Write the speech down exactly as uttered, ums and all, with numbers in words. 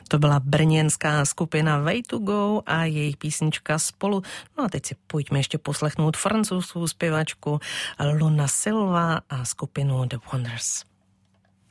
To byla brněnská skupina Way to Go a jejich písnička Spolu. No a teď si pojďme ještě poslechnout francouzskou zpěvačku Luna Silva a skupinu The Wonders.